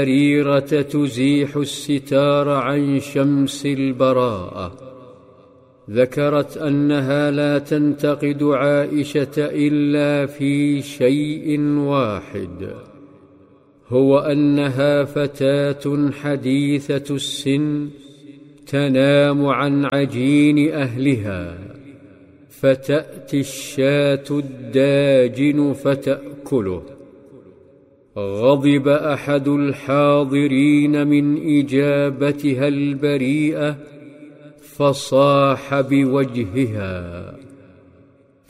بريرة تزيح الستار عن شمس البراءة. ذكرت أنها لا تنتقد عائشة إلا في شيء واحد، هو أنها فتاة حديثة السن تنام عن عجين أهلها، فتأتي الشاة الداجن فتأكله. غضب أحد الحاضرين من إجابتها البريئة، فصاح بوجهها: